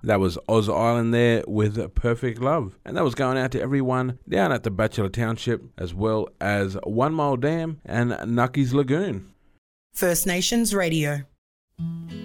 That was Oz Island there with Perfect Love. And that was going out to everyone down at the Bachelor Township, as well as 1 Mile Dam and Nucky's Lagoon. First Nations Radio.